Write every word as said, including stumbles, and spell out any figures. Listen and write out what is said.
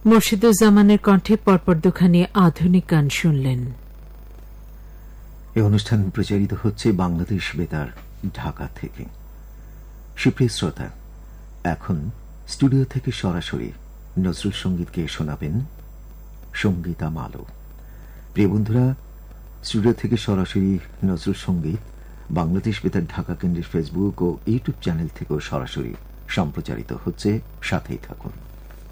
মুর্শিদুজ্জামানের কণ্ঠে পরপর দুখানি আধুনিক গান শুনলেন। এই অনুষ্ঠান প্রচারিত হচ্ছে বাংলাদেশ বেতার ঢাকা থেকে। সুপ্রিয় শ্রোতা, এখন স্টুডিও থেকে সরাসরি নজরুল সঙ্গীতকে শোনাবেন সঙ্গীতা মালো। প্রিয় বন্ধুরা, স্টুডিও থেকে সরাসরি নজরুল সঙ্গীত বাংলাদেশ বেতার ঢাকা কেন্দ্রের ফেসবুক ও ইউটিউব চ্যানেল থেকেও সরাসরি সম্প্রচারিত হচ্ছে। সাথেই থাকুন।